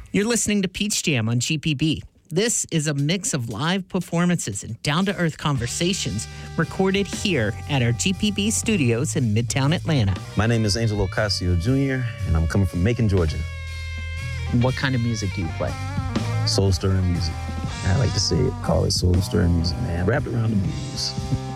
You're listening to Peach Jam on GPB. This is a mix of live performances and down-to-earth conversations recorded here at our GPB studios in Midtown Atlanta. My name is Angel Ocasio Jr., and I'm coming from Macon, Georgia. What kind of music do you play? Soul stirring music. I like to say it, call it soul stirring music, man. Wrapped around the blues.